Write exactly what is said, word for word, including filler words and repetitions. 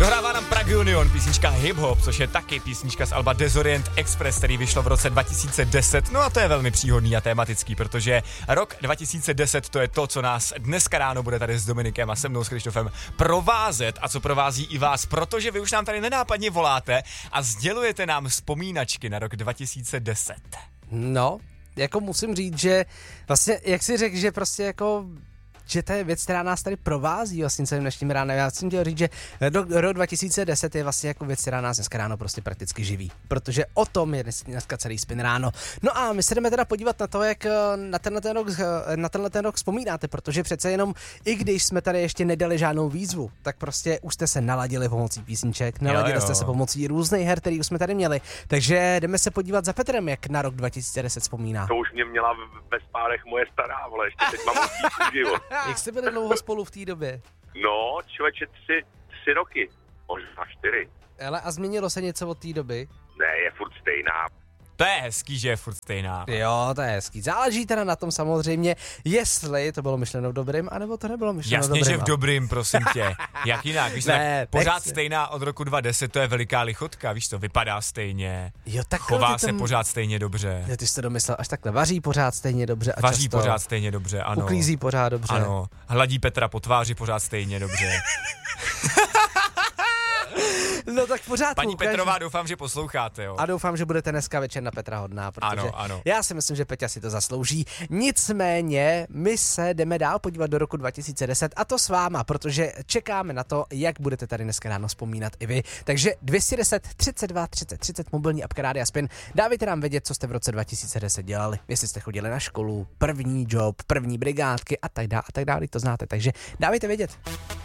Dohrává nám Prague Union, písnička Hip Hop, což je taky písnička z alba Desorient Express, který vyšlo v roce dva tisíce deset. No a to je velmi příhodný a tematický, protože rok dva tisíce deset to je to, co nás dneska ráno bude tady s Dominikem a se mnou s Krištofem provázet a co provází i vás, protože vy už nám tady nenápadně voláte a sdělujete nám vzpomínačky na rok dva tisíce deset. No, jako musím říct, že vlastně, jak si řekl, že prostě jako že to je věc, která nás tady provází vlastně celým dnešním ránem. Já chci chtěl říct, že rok, rok dva tisíce deset je vlastně jako věc, která nás dneska ráno prostě prakticky živí, protože o tom je dneska celý spin ráno. No a my se jdeme teda podívat na to, jak na tenhle ten rok, na tenhle ten rok vzpomínáte, protože přece jenom, i když jsme tady ještě nedali žádnou výzvu, tak prostě už jste se naladili pomocí písniček, naladili jo, jo. jste se pomocí různých her, který už jsme tady měli. Takže jdeme se podívat za Petrem, jak na rok dva tisíce deset vzpomíná. To už mě měla ve spárech moje stará, vole, ještě teď mám život. Jak jste byli dlouho spolu v té době? No, člověče, tři, tři roky, možná čtyři. Ale a změnilo se něco od té doby? Ne, je furt stejná. To je hezký, že je furt stejná. Jo, to je hezký. Záleží teda na tom samozřejmě, jestli to bylo myšleno v dobrým, anebo to nebylo myšleno Jasně, dobrým. že v dobrým, prosím tě. Jak jinak? Víš, ne, pořád nechci. stejná od roku dva tisíce deset, to je veliká lichotka, víš to, vypadá stejně, jo, chová se tom... pořád stejně dobře. Jo, ty jsi to domyslel až takhle, vaří pořád stejně dobře a Vaří často. pořád stejně dobře, ano. Uklízí pořád dobře. Ano, hladí Petra po tváři pořád stejně dobře. No tak pořád. Paní ukáž... Petrová, doufám, že posloucháte, jo. A doufám, že budete dneska večer na Petra hodná, protože ano, ano. já si myslím, že Peťa si to zaslouží. Nicméně, my se jdeme dál podívat do roku dva tisíce deset a to s váma, protože čekáme na to, jak budete tady dneska ráno vzpomínat i vy. Takže dvě stě deset třicet dva třicet třicet mobilní apka Rádia Spin. Dávejte nám vědět, co jste v roce dva tisíce deset dělali. Jestli jste chodili na školu, první job, první brigádky a tak dále, a tak dále, to znáte. Takže dávejte vědět.